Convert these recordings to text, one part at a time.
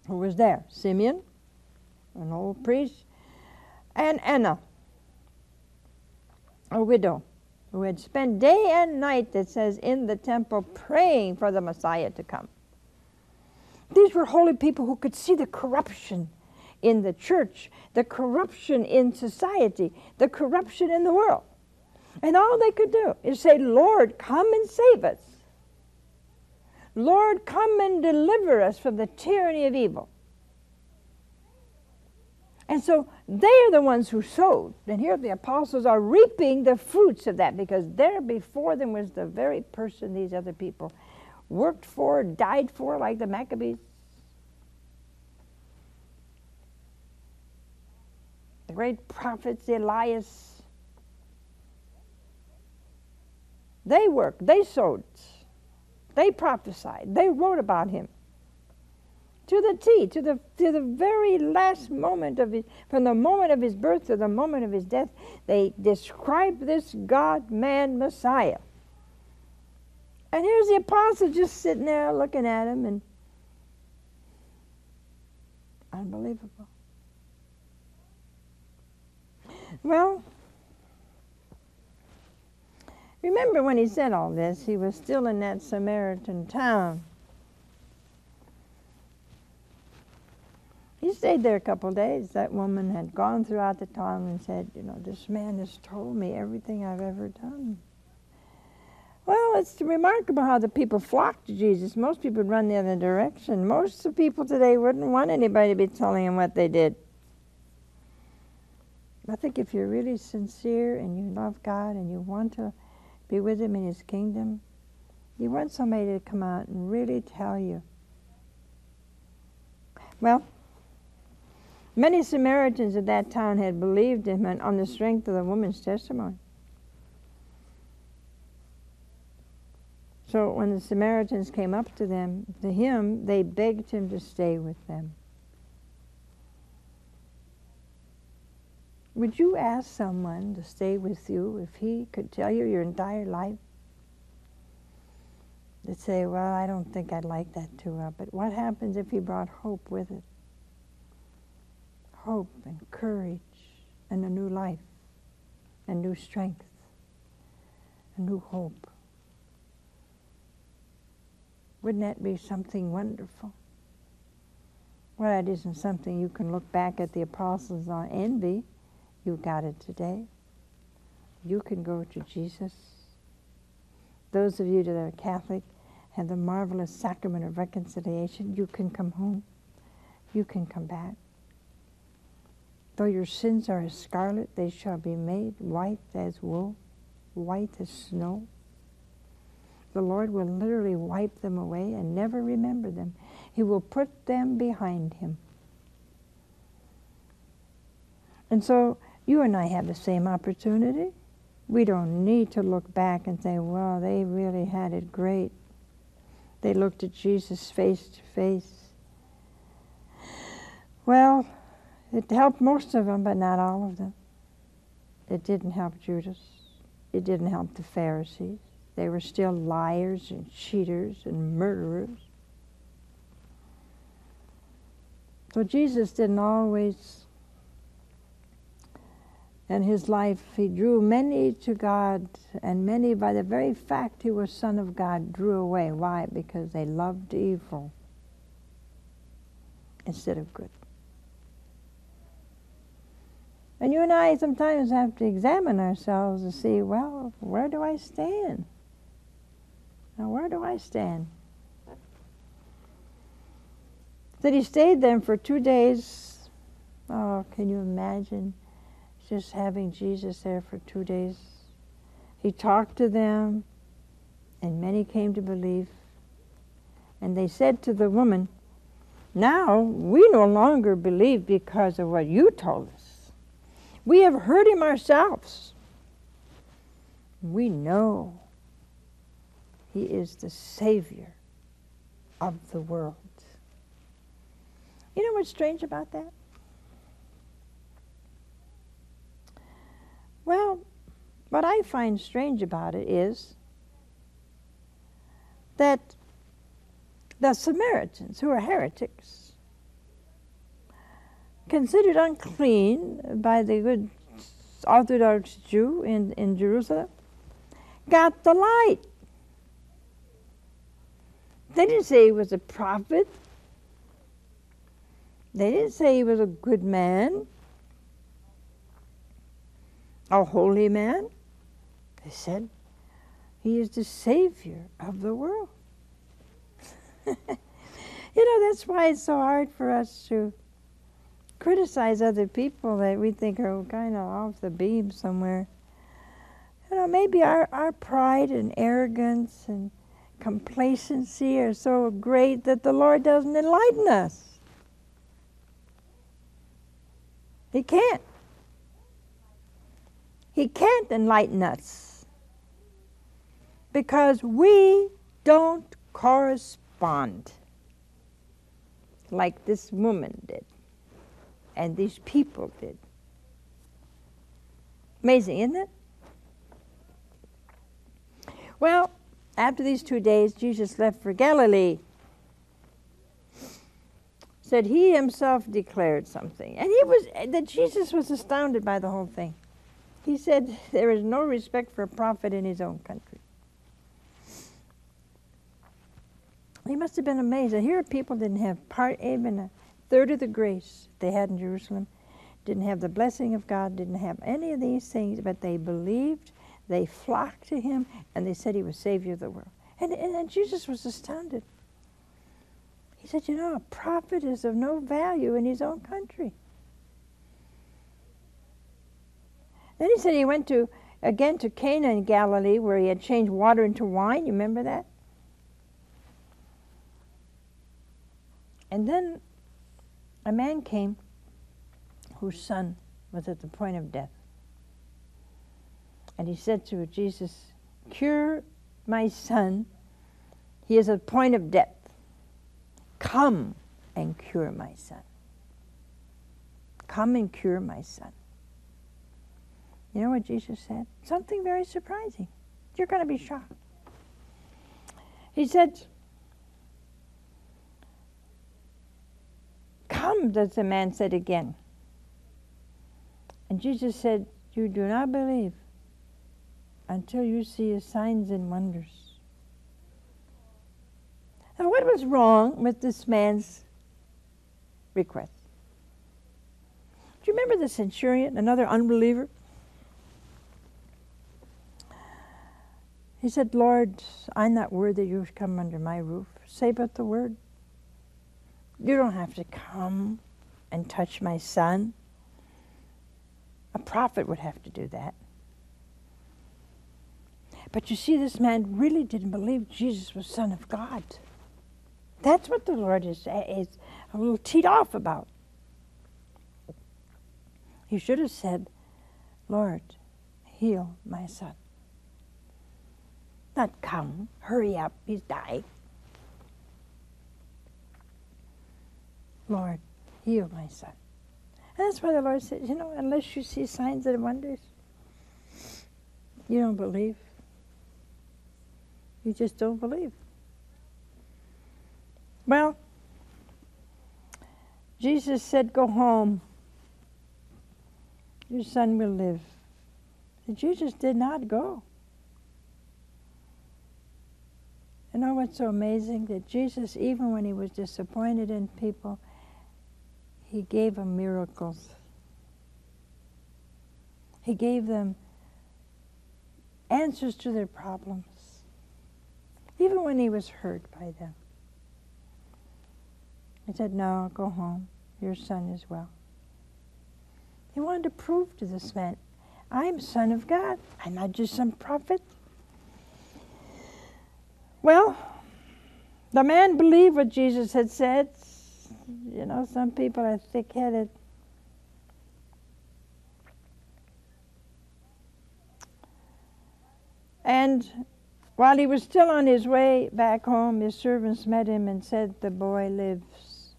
who was there. Simeon, an old priest, and Anna, a widow, who had spent day and night, it says, in the temple praying for the Messiah to come. These were holy people who could see the corruption in the church, the corruption in society, the corruption in the world. And all they could do is say, Lord, come and save us. Lord, come and deliver us from the tyranny of evil. And so they're the ones who sowed. And here the apostles are reaping the fruits of that, because there before them was the very person these other people worked for, died for, like the Maccabees. The great prophets, Elias. They worked, they sowed, they prophesied, they wrote about him. To the T, to the very last moment of his, from the moment of his birth to the moment of his death, they describe this God-man Messiah. And here's the apostle just sitting there looking at him, and unbelievable. Well, remember when he said all this, he was still in that Samaritan town. He stayed there a couple of days. That woman had gone throughout the town and said, you know, this man has told me everything I've ever done. Well, it's remarkable how the people flocked to Jesus. Most people would run the other direction. Most of the people today wouldn't want anybody to be telling them what they did. I think if you're really sincere and you love God and you want to be with him in his kingdom, you want somebody to come out and really tell you. Well, many Samaritans of that town had believed him on the strength of the woman's testimony. So when the Samaritans came up to him, they begged him to stay with them. Would you ask someone to stay with you if he could tell you your entire life? They'd say, well, I don't think I'd like that too well. But what happens if he brought hope with it? Hope and courage and a new life and new strength and new hope. Wouldn't that be something wonderful? Well, that isn't something you can look back at the apostles on envy. You got it today. You can go to Jesus. Those of you that are Catholic have the marvelous sacrament of reconciliation. You can come home. You can come back. Though your sins are as scarlet, they shall be made white as wool, white as snow. The Lord will literally wipe them away and never remember them. He will put them behind him. And so you and I have the same opportunity. We don't need to look back and say, well, they really had it great. They looked at Jesus face to face. Well, it helped most of them, but not all of them. It didn't help Judas. It didn't help the Pharisees. They were still liars and cheaters and murderers. So Jesus didn't always, in his life, he drew many to God, and many, by the very fact he was Son of God, drew away. Why? Because they loved evil instead of good. And you and I sometimes have to examine ourselves to see, well, where do I stand? Now, where do I stand? That he stayed there for 2 days. Oh, can you imagine just having Jesus there for 2 days? He talked to them, and many came to believe. And they said to the woman, now we no longer believe because of what you told us. We have heard him ourselves. We know he is the Savior of the world. You know what's strange about that? Well, what I find strange about it is that the Samaritans, who are heretics, considered unclean by the good Orthodox Jew in Jerusalem, got the light. They didn't say he was a prophet. They didn't say he was a good man, a holy man. They said he is the Savior of the world. That's why it's so hard for us to criticize other people that we think are kind of off the beam somewhere. Maybe our pride and arrogance and complacency are so great that the Lord doesn't enlighten us. He can't. He can't enlighten us because we don't correspond like this woman did and these people did. Amazing, isn't it? Well, after these 2 days, Jesus left for Galilee. Said he himself declared something. And Jesus was astounded by the whole thing. He said there is no respect for a prophet in his own country. He must have been amazed. Here people didn't have even a third of the grace they had in Jerusalem, didn't have the blessing of God, didn't have any of these things, but they believed, they flocked to him, and they said he was Savior of the world. And Jesus was astounded. He said, a prophet is of no value in his own country. Then he said he went again to Cana in Galilee, where he had changed water into wine. You remember that? And then a man came whose son was at the point of death. And he said to Jesus, "Cure my son. He is at the point of death. Come and cure my son. Come and cure my son." You know what Jesus said? Something very surprising. You're going to be shocked. He said, "Come," does the man said again. And Jesus said, "You do not believe until you see his signs and wonders." Now, what was wrong with this man's request? Do you remember the centurion, another unbeliever? He said, "Lord, I'm not worthy you should come under my roof. Say but the word. You don't have to come and touch my son. A prophet would have to do that." But you see, this man really didn't believe Jesus was Son of God. That's what the Lord is a little teed off about. He should have said, "Lord, heal my son." Not come, hurry up, he's dying. "Lord, heal my son." And that's why the Lord said, unless you see signs and wonders, you don't believe. You just don't believe. Well, Jesus said, "Go home. Your son will live." And Jesus did not go. You know what's so amazing? That Jesus, even when he was disappointed in people, he gave them miracles. He gave them answers to their problems, even when he was hurt by them. He said, "No, go home. Your son is well." He wanted to prove to this man, I'm Son of God. I'm not just some prophet. Well, the man believed what Jesus had said. Some people are thick-headed. And while he was still on his way back home, his servants met him and said, "The boy lives."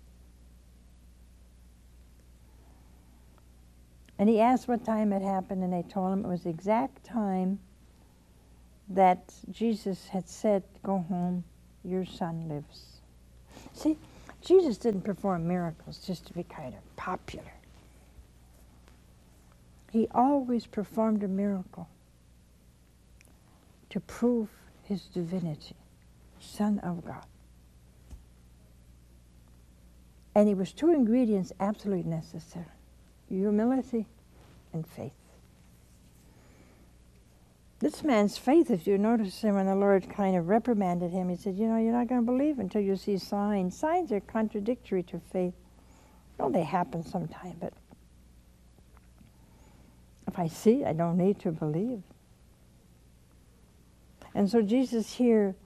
And he asked what time it happened, and they told him it was the exact time that Jesus had said, "Go home, your son lives." See, Jesus didn't perform miracles just to be kind of popular. He always performed a miracle to prove his divinity, Son of God. And it was two ingredients absolutely necessary: humility and faith. This man's faith, if you notice him when the Lord kind of reprimanded him, he said, you're not going to believe until you see signs. Signs are contradictory to faith. Well, they happen sometime, but if I see, I don't need to believe. And so Jesus here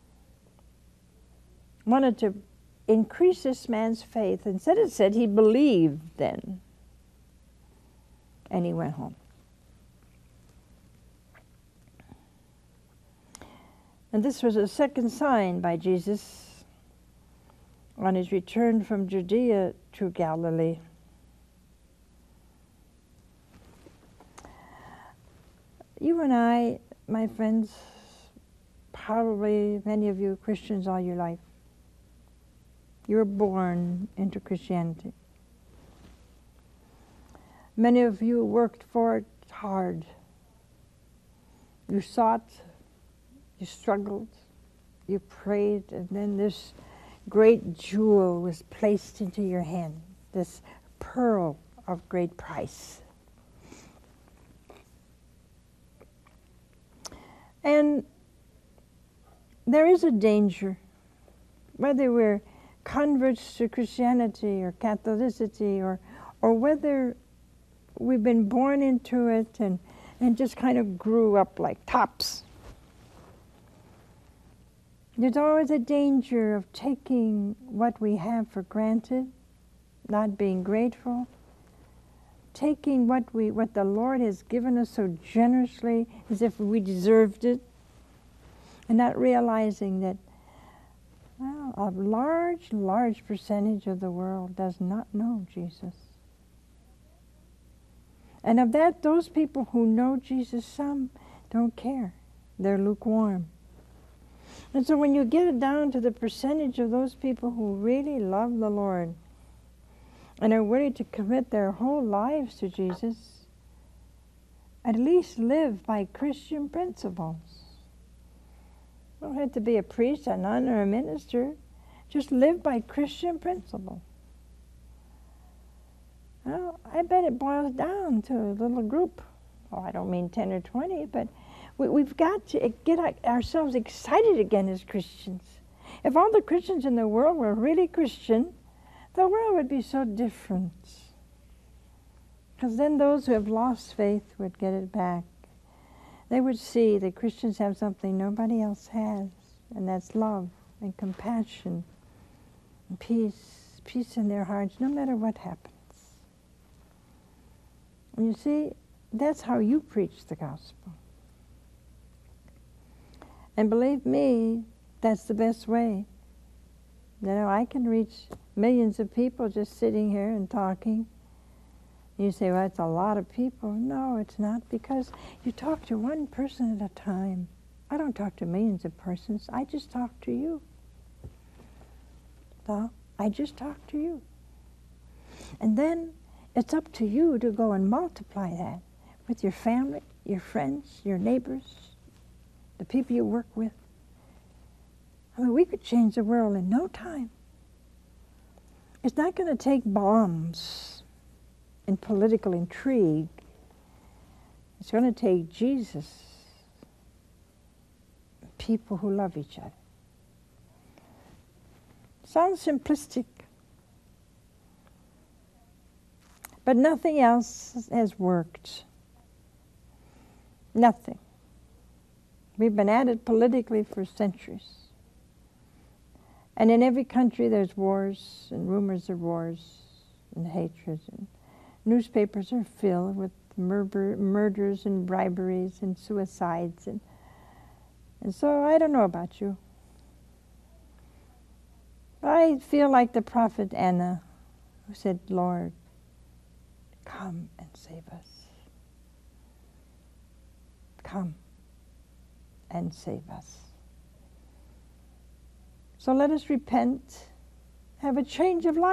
wanted to increase this man's faith. Instead it said he believed then. And he went home. And this was a second sign by Jesus on his return from Judea to Galilee. You and I, my friends, probably many of you Christians all your life, you were born into Christianity. Many of you worked for it hard. You sought, you struggled, you prayed, and then this great jewel was placed into your hand, this pearl of great price. And there is a danger, whether we're converts to Christianity or Catholicity, or whether we've been born into it and just kind of grew up like tops. There's always a danger of taking what we have for granted, not being grateful, taking what the Lord has given us so generously as if we deserved it, and not realizing that, well, a large percentage of the world does not know Jesus. And of that, those people who know Jesus, some don't care. They're lukewarm. And so when you get it down to the percentage of those people who really love the Lord and are ready to commit their whole lives to Jesus, at least live by Christian principles. You don't have to be a priest, a nun, or a minister. Just live by Christian principles. Well, I bet it boils down to a little group. Oh, I don't mean 10 or 20, but we've got to get ourselves excited again as Christians. If all the Christians in the world were really Christian, the world would be so different. Because then those who have lost faith would get it back. They would see that Christians have something nobody else has, and that's love and compassion and peace in their hearts, no matter what happens. And you see, that's how you preach the gospel. And believe me, that's the best way. You know, I can reach millions of people just sitting here and talking. You say, well, it's a lot of people. No, it's not, because you talk to one person at a time. I don't talk to millions of persons. I just talk to you. So I just talk to you. And then it's up to you to go and multiply that with your family, your friends, your neighbors, the people you work with. I mean, we could change the world in no time. It's not going to take bombs and political intrigue. It's going to take Jesus, people who love each other. Sounds simplistic, but nothing else has worked. Nothing. We've been at it politically for centuries. And in every country there's wars and rumors of wars and hatred, and newspapers are filled with murders and briberies and suicides. And so I don't know about you. I feel like the prophet Anna, who said, Lord, come and save us. Come and save us. So let us repent have a change of life.